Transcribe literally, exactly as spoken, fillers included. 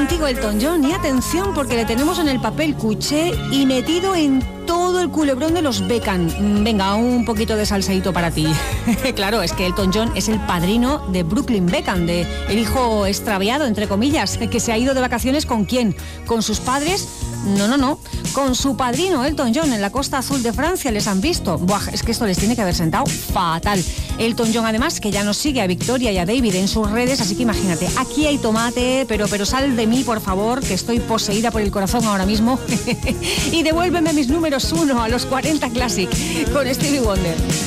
contigo, Elton John, y atención porque le tenemos en el papel cuché y metido en todo el culebrón de los Beckham. Venga, un poquito de salseíto para ti. Claro, es que Elton John es el padrino de Brooklyn Beckham, de el hijo extraviado, entre comillas, que se ha ido de vacaciones ¿con quién? ¿Con sus padres? No, no, no. Con su padrino, Elton John, en la Costa Azul de Francia, les han visto. Buah, es que esto les tiene que haber sentado fatal. Elton John, además, que ya nos sigue a Victoria y a David en sus redes, así que imagínate, aquí hay tomate, pero, pero sal de mí, por favor, que estoy poseída por el corazón ahora mismo. Y devuélveme mis números uno a los cuarenta Classic con Stevie Wonder.